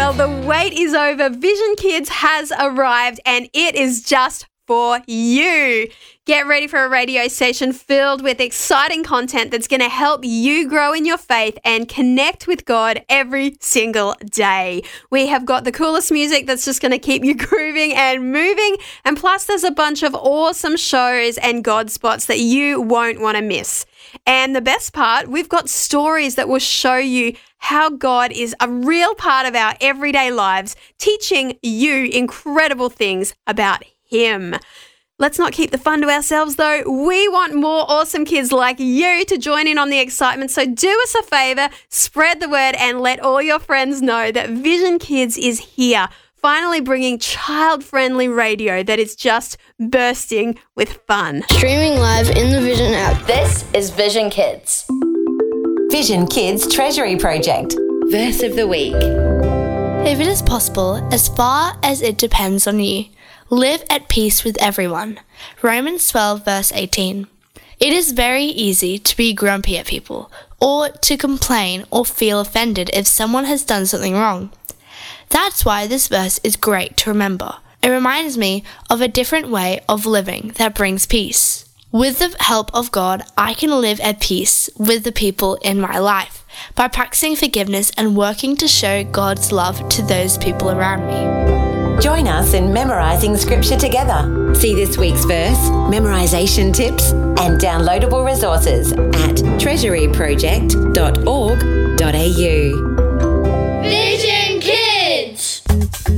Well, the wait is over. Vision Kids has arrived and it is just for you. Get ready for a radio station filled with exciting content that's going to help you grow in your faith and connect with God every single day. We have got the coolest music that's just going to keep you grooving and moving. And plus, there's a bunch of awesome shows and God spots that you won't want to miss. And the best part, we've got stories that will show you how God is a real part of our everyday lives, teaching you incredible things about Him. Let's not keep the fun to ourselves, though. We want more awesome kids like you to join in on the excitement. So do us a favor, spread the word, and let all your friends know that Vision Kids is here, finally bringing child-friendly radio that is just bursting with fun. Streaming live in the Vision app. This is Vision Kids. Vision Kids Treasury Project. Verse of the Week. If it is possible, as far as it depends on you, live at peace with everyone. Romans 12 verse 18. It is very easy to be grumpy at people, or to complain or feel offended if someone has done something wrong. That's why this verse is great to remember. It reminds me of a different way of living that brings peace. With the help of God, I can live at peace with the people in my life by practicing forgiveness and working to show God's love to those people around me. Join us in memorising scripture together. See this week's verse, memorisation tips, and downloadable resources at treasuryproject.org.au. Vision!